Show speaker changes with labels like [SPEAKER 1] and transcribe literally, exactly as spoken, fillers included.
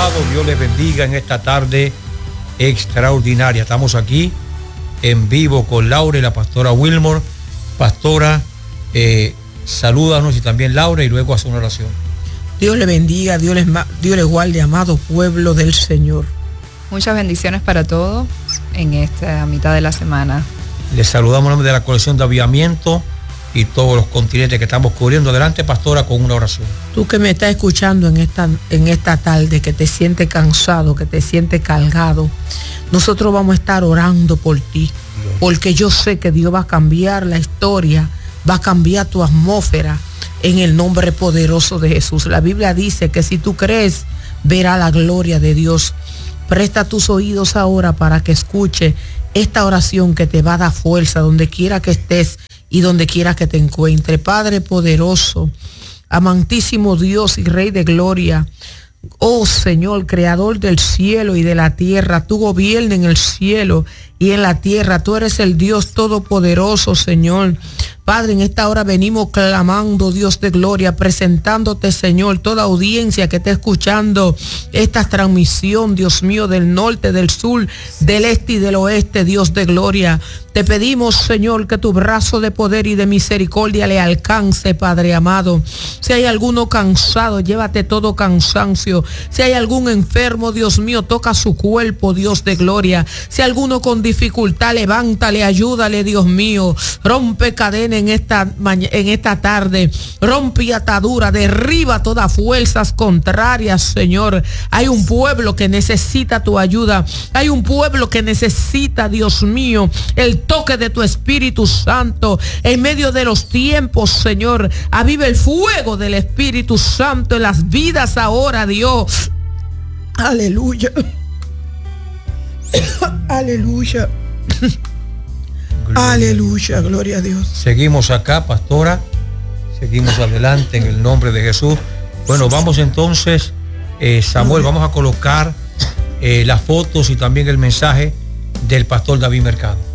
[SPEAKER 1] amados, Dios les bendiga en esta tarde extraordinaria. Estamos aquí en vivo con Laura y la pastora Wilmore. Pastora, eh, salúdanos y también Laura, y luego hace una oración.
[SPEAKER 2] Dios le bendiga, Dios les, Dios les guarde, amado pueblo del Señor.
[SPEAKER 3] Muchas bendiciones para todos en esta mitad de la semana.
[SPEAKER 1] Les saludamos en nombre de la colección de avivamiento y todos los continentes que estamos cubriendo. Adelante, pastora, con una oración.
[SPEAKER 2] Tú que me estás escuchando en esta, en esta tarde, que te sientes cansado, que te sientes cargado, nosotros vamos a estar orando por ti, porque yo sé que Dios va a cambiar la historia, va a cambiar tu atmósfera en el nombre poderoso de Jesús. La Biblia dice que si tú crees, verás la gloria de Dios. Presta tus oídos ahora para que escuche esta oración que te va a dar fuerza donde quiera que estés y donde quiera que te encuentre. Padre poderoso, amantísimo Dios y Rey de gloria, oh Señor, creador del cielo y de la tierra, tú gobiernas en el cielo y en la tierra, tú eres el Dios todopoderoso, Señor. Padre, en esta hora venimos clamando, Dios de gloria, presentándote, Señor, toda audiencia que esté escuchando esta transmisión, Dios mío, del norte, del sur, del este y del oeste, Dios de gloria. Te pedimos, Señor, que tu brazo de poder y de misericordia le alcance, Padre amado. Si hay alguno cansado, llévate todo cansancio. Si hay algún enfermo, Dios mío, toca su cuerpo, Dios de gloria. Si hay alguno con dificultad, levántale, ayúdale, Dios mío. Rompe cadenas en esta, en esta tarde. Rompe atadura, derriba todas fuerzas contrarias, Señor. Hay un pueblo que necesita tu ayuda. Hay un pueblo que necesita, Dios mío, el toque de tu Espíritu Santo en medio de los tiempos, Señor. Aviva el fuego del Espíritu Santo en las vidas ahora, Dios. Aleluya. Aleluya. Gloria Aleluya, gloria a Dios.
[SPEAKER 1] Seguimos acá, pastora. Seguimos adelante en el nombre de Jesús. Bueno, vamos entonces, eh, Samuel, vamos a colocar eh, las fotos y también el mensaje del pastor David Mercado.